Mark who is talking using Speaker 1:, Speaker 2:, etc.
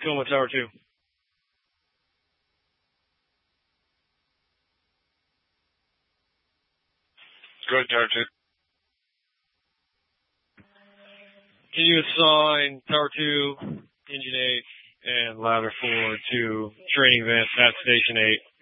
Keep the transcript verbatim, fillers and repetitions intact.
Speaker 1: going with Tower two?
Speaker 2: Go ahead, Tower two.
Speaker 1: Can you assign Tower two, Engine eight, and Ladder four to training events at Station eight?